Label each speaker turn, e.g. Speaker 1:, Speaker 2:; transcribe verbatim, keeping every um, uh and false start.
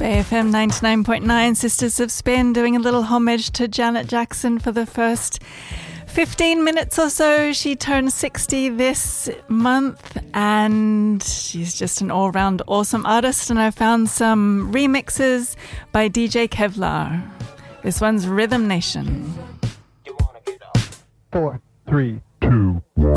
Speaker 1: Bay F M ninety-nine point nine, Sisters of Spin, doing a little homage to Janet Jackson for the first fifteen minutes or so. She turned sixty this month and she's just an all-round awesome artist, and I found some remixes by D J Kevlar. This one's Rhythm Nation.
Speaker 2: Four, three, two,